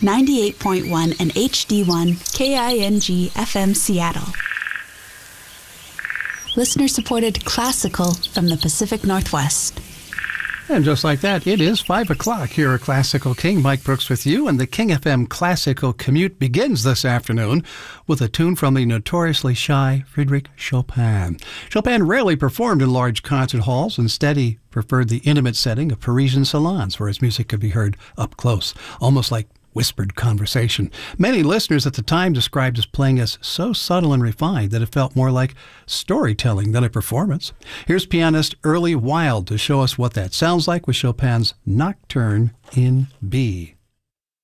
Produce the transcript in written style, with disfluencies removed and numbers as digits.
98.1 and HD1 KING FM Seattle. Listener-supported classical from the Pacific Northwest. And just like that, it is 5 o'clock here at Classical King. Mike Brooks with you, and the King FM Classical Commute begins this afternoon with a tune from the notoriously shy Frédéric Chopin. Chopin rarely performed in large concert halls. Instead, he preferred the intimate setting of Parisian salons where his music could be heard up close, almost like whispered conversation. Many listeners at the time described his playing as so subtle and refined that it felt more like storytelling than a performance. Here's pianist Early Wild to show us what that sounds like with Chopin's Nocturne in B.